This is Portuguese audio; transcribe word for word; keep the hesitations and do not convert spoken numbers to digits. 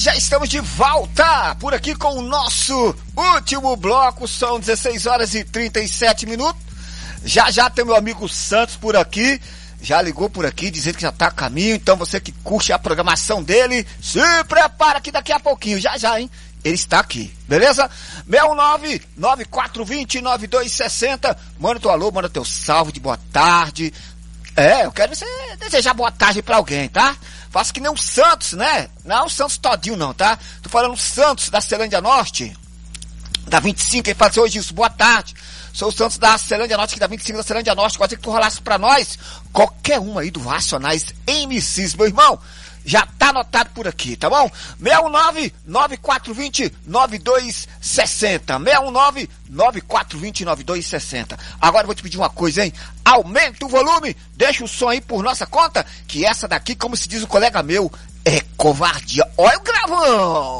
Já estamos de volta por aqui com o nosso último bloco, são dezesseis horas e trinta e sete minutos. Já já tem meu amigo Santos por aqui, já ligou por aqui dizendo que já tá a caminho, então você que curte a programação dele, se prepara que daqui a pouquinho, já já, hein? Ele está aqui, beleza? seis nove nove quatro dois zero nove dois seis zero, manda teu alô, manda teu salve de boa tarde. É, eu quero você desejar boa tarde pra alguém, tá? Faça que nem o Santos, né? Não o Santos todinho não, tá? Tô falando o Santos da Celândia Norte, da vinte e cinco, ele fala assim, hoje isso, boa tarde. Sou o Santos da Celândia Norte, aqui da vinte e cinco da Celândia Norte, gostaria que tu rolasse pra nós, qualquer um aí do Racionais M Cs, meu irmão. Já tá anotado por aqui, tá bom? seis nove nove quatro dois zero nove dois seis zero. seis nove nove quatro dois zero nove dois seis zero. Agora eu vou te pedir uma coisa, hein? Aumenta o volume, deixa o som aí por nossa conta, que essa daqui, como se diz o colega meu, é covardia. Olha o gravão!